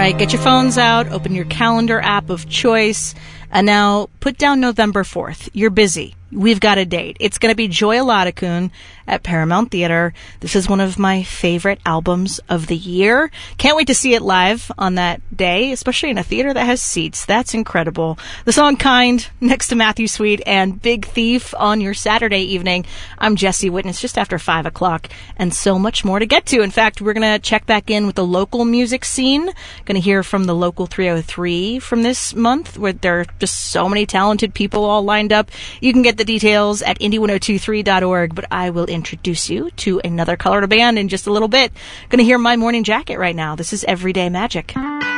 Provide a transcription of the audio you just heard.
right, get your phones out, open your calendar app of choice, and now put down November 4th. You're busy. We've got a date. It's going to be Joy Aladakun at Paramount Theater. This is one of my favorite albums of the year. Can't wait to see it live on that day, especially in a theater that has seats. That's incredible. The song Kind next to Matthew Sweet and Big Thief on your Saturday evening. I'm Jesse Whitten. It's just after 5 o'clock and so much more to get to. In fact, we're going to check back in with the local music scene. Going to hear from the Local 303 from this month, where there are just so many talented people all lined up. You can get the details at indie1023.org, but I will introduce you to another Colorado band in just a little bit. Going to hear My Morning Jacket right now. This is Everyday Magic.